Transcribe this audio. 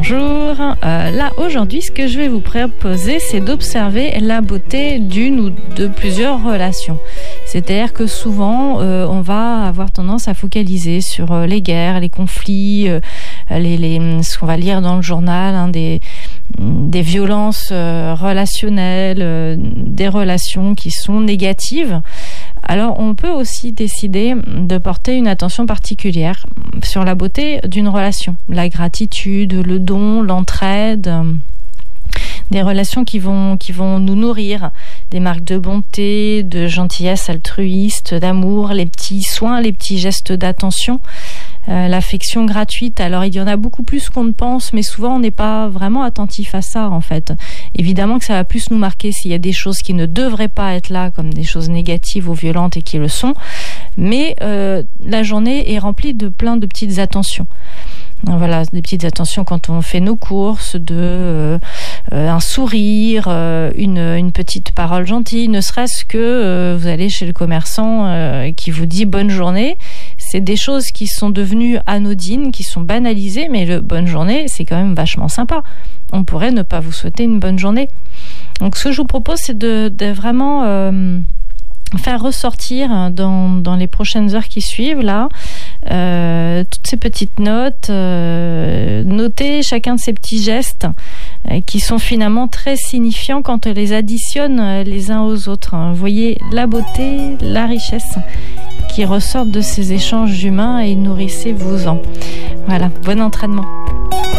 bonjour. Là, aujourd'hui, ce que je vais vous proposer, c'est d'observer la beauté d'une ou de plusieurs relations. C'est-à-dire que souvent, on va avoir tendance à focaliser sur les guerres, les conflits, ce qu'on va lire dans le journal, des violences relationnelles, des relations qui sont négatives. Alors, on peut aussi décider de porter une attention particulière sur la beauté d'une relation. La gratitude, le don, l'entraide, des relations qui vont nous nourrir, des marques de bonté, de gentillesse altruiste, d'amour, les petits soins, les petits gestes d'attention, l'affection gratuite. Alors, il y en a beaucoup plus qu'on ne pense, mais souvent, on n'est pas vraiment attentif à ça, en fait. Évidemment que ça va plus nous marquer s'il y a des choses qui ne devraient pas être là, comme des choses négatives ou violentes et qui le sont. Mais la journée est remplie de plein de petites attentions. Voilà, des petites attentions quand on fait nos courses, un sourire, une petite parole gentille, ne serait-ce que vous allez chez le commerçant qui vous dit bonne journée. C'est des choses qui sont devenues anodines, qui sont banalisées, mais le bonne journée, c'est quand même vachement sympa. On pourrait ne pas vous souhaiter une bonne journée. Donc ce que je vous propose, c'est de vraiment faire ressortir dans les prochaines heures qui suivent là toutes ces petites notes, noter chacun de ces petits gestes qui sont finalement très signifiants quand on les additionne les uns aux autres. Vous voyez la beauté, la richesse qui ressortent de ces échanges humains et nourrissez-vous-en. Voilà, bon entraînement.